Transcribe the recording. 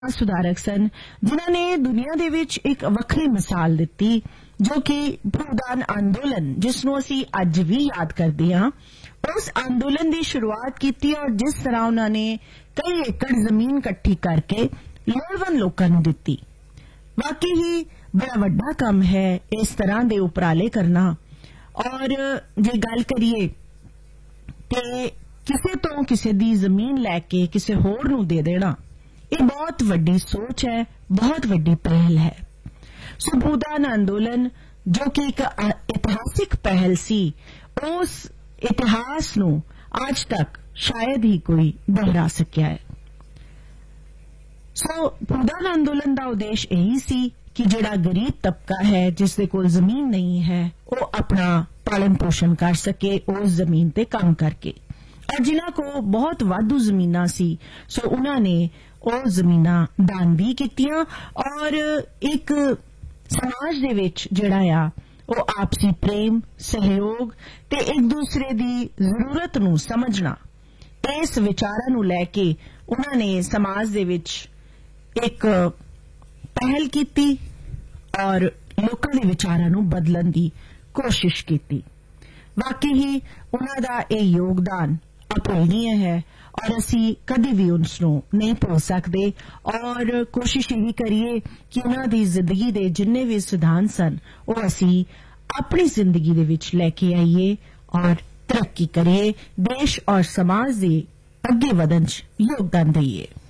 ਸੁਧਾਰਕ ਸਨ ਜਿਨ੍ਹਾਂ ਨੇ ਦੁਨੀਆ ਦੇ ਵਿੱਚ ਇੱਕ ਵੱਖਰੀ ਮਿਸਾਲ ਦਿੱਤੀ ਜੋ ਕਿ ਭੂਦਾਨ ਅੰਦੋਲਨ ਜਿਸ ਨੂੰ ਅਸੀਂ ਅੱਜ ਵੀ ਯਾਦ ਕਰਦੇ ਹਾਂ ਉਸ ਅੰਦੋਲਨ ਦੀ ਸ਼ੁਰੂਆਤ ਕੀਤੀ ਔਰ ਜਿਸ ਤਰ੍ਹਾਂ ਉਹਨਾਂ ਨੇ ਕਈ ਏਕੜ ਜ਼ਮੀਨ ਇਕੱਠੀ ਕਰਕੇ ਲੋੜਵੰਦ ਲੋਕਾਂ ਨੂੰ ਦਿੱਤੀ। ਵਾਕਈ ਹੀ ਬੜਾ ਵੱਡਾ ਕੰਮ ਹੈ ਇਸ ਤਰ੍ਹਾਂ ਦੇ ਉਪਰਾਲੇ ਕਰਨਾ। ਔਰ ਜੇ ਗੱਲ ਕਰੀਏ ਤੇ ਕਿਸੇ ਤੋਂ ਕਿਸੇ ਦੀ ਜ਼ਮੀਨ ਲੈ ਕੇ ਕਿਸੇ ਹੋਰ ਨੂੰ ਦੇ ਦੇਣਾ ਇਹ ਬਹੁਤ ਵੱਡੀ ਸੋਚ ਹੈ, ਬਹੁਤ ਵੱਡੀ ਪਹਿਲ ਹੈ। ਸੋ ਭੂਦਾਨ ਅੰਦੋਲਨ ਜੋ ਕਿ ਇੱਕ ਇਤਿਹਾਸਿਕ ਪਹਿਲ ਸੀ ਉਸ ਇਤਿਹਾਸ ਨੂੰ ਅੱਜ ਤੱਕ ਸ਼ਾਇਦ ਹੀ ਕੋਈ ਦੁਹਰਾ ਸਕਿਆ ਹੈ। ਸੋ ਭੂਦਾਨ ਅੰਦੋਲਨ ਦਾ ਉਦੇਸ਼ ਇਹੀ ਸੀ ਕਿ ਜਿਹੜਾ ਗਰੀਬ ਤਬਕਾ ਹੈ ਜਿਸ ਦੇ ਕੋਲ ਜ਼ਮੀਨ ਨਹੀਂ ਹੈ ਉਹ ਆਪਣਾ ਪਾਲਣ ਪੋਸ਼ਣ ਕਰ ਸਕੇ ਉਸ ਜ਼ਮੀਨ ਤੇ ਕੰਮ ਕਰਕੇ, ਔਰ ਜਿਨ੍ਹਾਂ ਕੋ ਬਹੁਤ ਵਾਧੂ ਜ਼ਮੀਨਾਂ ਸੀ ਸੋ ਉਹਨਾਂ ਨੇ ਉਹ ਜ਼ਮੀਨਾਂ ਦਾਨ ਵੀ ਕੀਤੀਆਂ ਔਰ ਇੱਕ ਸਮਾਜ ਦੇ ਵਿੱਚ ਜਿਹੜਾ ਆ ਉਹ ਆਪਸੀ ਪ੍ਰੇਮ ਸਹਿਯੋਗ ਤੇ ਇੱਕ ਦੂਸਰੇ ਦੀ ਜ਼ਰੂਰਤ ਨੂੰ ਸਮਝਣਾ ਇਸ ਵਿਚਾਰਾਂ ਨੂੰ ਲੈ ਕੇ ਉਹਨਾਂ ਨੇ ਸਮਾਜ ਦੇ ਵਿੱਚ ਇੱਕ ਪਹਿਲ ਕੀਤੀ ਔਰ ਲੋਕਾਂ ਦੇ ਵਿਚਾਰਾਂ ਨੂੰ ਬਦਲਣ ਦੀ ਕੋਸ਼ਿਸ਼ ਕੀਤੀ। ਵਾਕਈ ਹੀ ਉਹਨਾਂ ਦਾ ਇਹ ਯੋਗਦਾਨ ਅਪੂਰਨੀय ਹੈ ਔਰ ਅਸੀਂ ਕਦੀ ਵੀ ਉਸ ਨੂੰ ਨਹੀਂ ਭੁੱਲ ਸਕਦੇ ਔਰ ਕੋਸ਼ਿਸ਼ ਇਹੀ ਕਰੀਏ ਕਿ ਉਹਨਾਂ ਦੀ ਜ਼ਿੰਦਗੀ ਦੇ ਜਿੰਨੇ ਵੀ ਸਿਧਾਂਤ ਸਨ ਉਹ ਅਸੀਂ ਆਪਣੀ ਜ਼ਿੰਦਗੀ ਦੇ ਵਿੱਚ ਲੈ ਕੇ ਆਈਏ ਔਰ ਤਰੱਕੀ ਕਰੀਏ, ਦੇਸ਼ ਔਰ ਸਮਾਜ ਦੇ ਅੱਗੇ ਵਧਣ 'ਚ ਯੋਗਦਾਨ ਦਈਏ।